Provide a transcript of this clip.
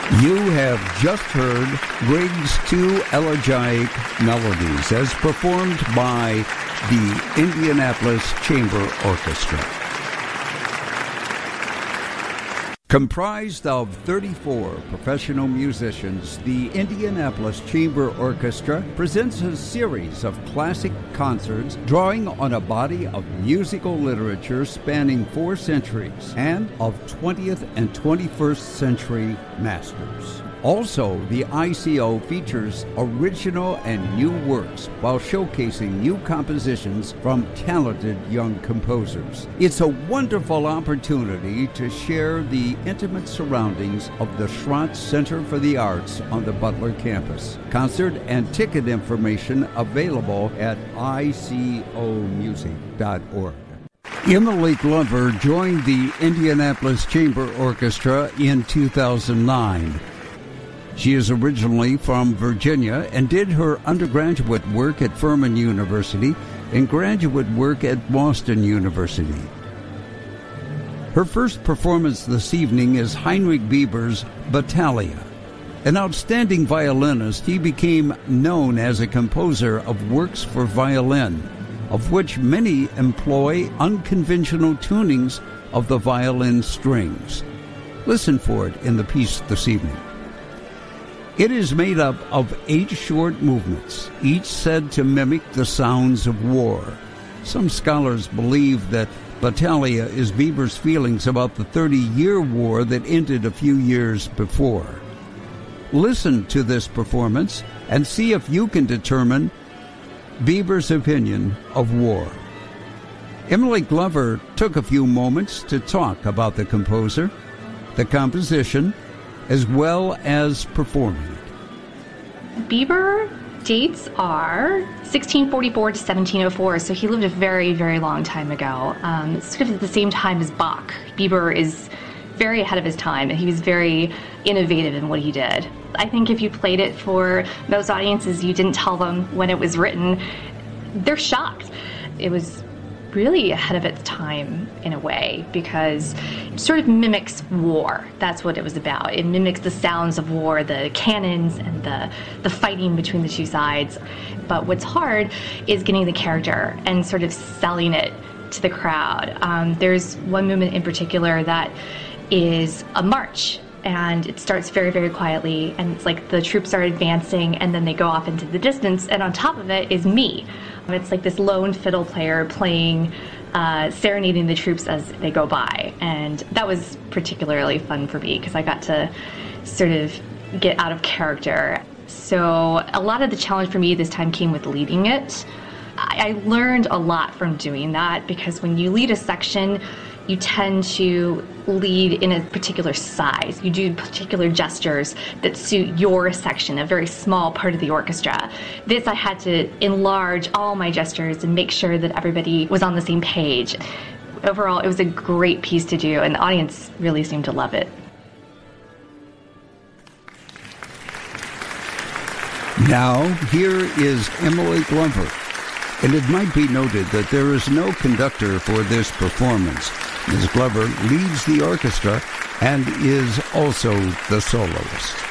You have just heard Grieg's Two Elegiac Melodies as performed by the Indianapolis Chamber Orchestra. Comprised of 34 professional musicians, the Indianapolis Chamber Orchestra presents a series of classic concerts drawing on a body of musical literature spanning 4 centuries and of 20th and 21st century masters. Also, the ICO features original and new works while showcasing new compositions from talented young composers. It's a wonderful opportunity to share the intimate surroundings of the Schrantz Center for the Arts on the Butler campus. Concert and ticket information available at icomusic.org. Emily Glover joined the Indianapolis Chamber Orchestra in 2009. She is originally from Virginia and did her undergraduate work at Furman University and graduate work at Boston University. Her first performance this evening is Heinrich Bieber's Battaglia. An outstanding violinist, he became known as a composer of works for violin, of which many employ unconventional tunings of the violin strings. Listen for it in the piece this evening. It is made up of 8 short movements, each said to mimic the sounds of war. Some scholars believe that Battaglia is Bieber's feelings about the 30-year war that ended a few years before. Listen to this performance and see if you can determine Bieber's opinion of war. Emily Glover took a few moments to talk about the composer, the composition, as well as performing it. Bieber dates are 1644 to 1704, so he lived a very, very long time ago. Sort of at the same time as Bach. Bieber is very ahead of his time, and he was very innovative in what he did. I think if you played it for those audiences, you didn't tell them when it was written, they're shocked. It was really ahead of its time in a way because it sort of mimics war. That's what it was about. It mimics the sounds of war, the cannons and the fighting between the two sides. But what's hard is getting the character and sort of selling it to the crowd. There's one movement in particular that is a march, and it starts very, very quietly, and it's like the troops are advancing and then they go off into the distance, and on top of it is me. It's like this lone fiddle player playing, serenading the troops as they go by, and that was particularly fun for me because I got to sort of get out of character. So a lot of the challenge for me this time came with leading it. I learned a lot from doing that because when you lead a section, you tend to lead in a particular size. You do particular gestures that suit your section, a very small part of the orchestra. This, I had to enlarge all my gestures and make sure that everybody was on the same page. Overall, it was a great piece to do, and the audience really seemed to love it. Now, here is Emily Glover. And it might be noted that there is no conductor for this performance. Ms. Glover leads the orchestra and is also the soloist.